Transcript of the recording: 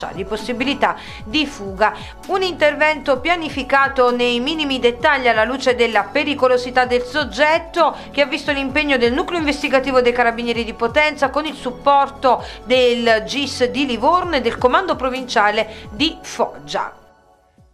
di possibilità di fuga. Un intervento pianificato nei minimi dettagli alla luce della pericolosità del soggetto, che ha visto l'impegno del nucleo investigativo dei Carabinieri di Potenza con il supporto del GIS di Livorno e del comando provinciale di Foggia.